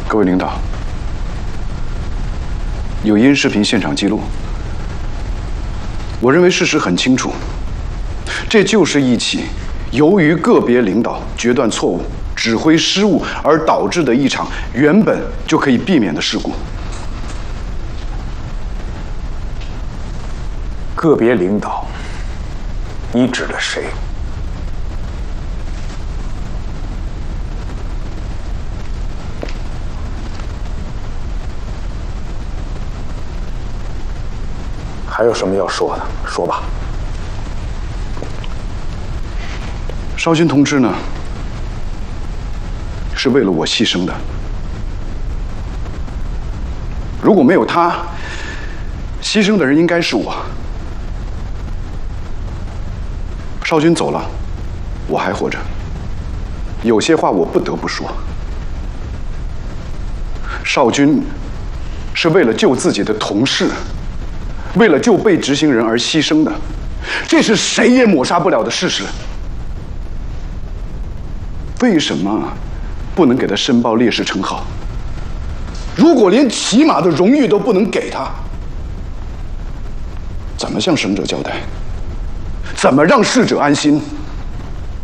各位领导，有音视频现场记录，我认为事实很清楚，这就是一起由于个别领导决断错误、指挥失误而导致的一场原本就可以避免的事故。 个别领导，你指的谁？还有什么要说的？说吧。 邵军同志呢，是为了我牺牲的。如果没有他，牺牲的人应该是我。邵军走了，我还活着。有些话我不得不说。邵军是为了救自己的同事，为了救被执行人而牺牲的，这是谁也抹杀不了的事实。为什么不能给他申报烈士称号？如果连起码的荣誉都不能给他，怎么向生者交代？怎么让逝者安心？